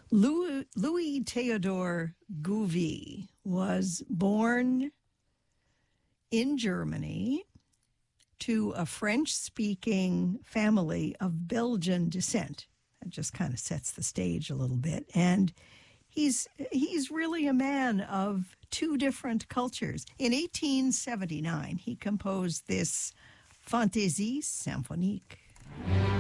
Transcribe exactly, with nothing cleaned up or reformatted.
Louis, Louis Theodore Gouvy was born in Germany to a French-speaking family of Belgian descent. That just kind of sets the stage a little bit. And he's he's really a man of two different cultures. In eighteen seventy-nine, he composed this Fantaisie symphonique.